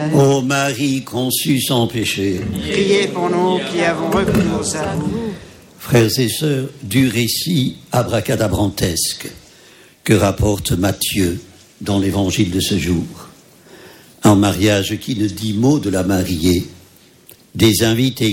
Mère. Ô Marie conçue sans péché, Priez pour nous qui avons recours à vous. frères et sœurs, du récit abracadabrantesque que rapporte Matthieu dans l'évangile de ce jour, un mariage qui ne dit mot de la mariée, des invités